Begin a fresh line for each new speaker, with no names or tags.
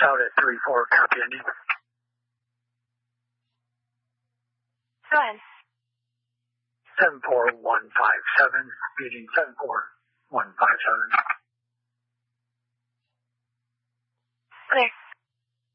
Out at 3-4, copy ending.
Go ahead.
74157, reading 74157.